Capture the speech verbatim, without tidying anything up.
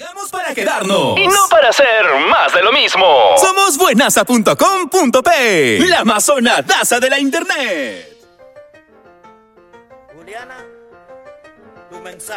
Llegamos para quedarnos. Y no para hacer más de lo mismo. Somos buenasa punto com punto pe, la más sonadaza de la internet. Juliana, tu mensaje.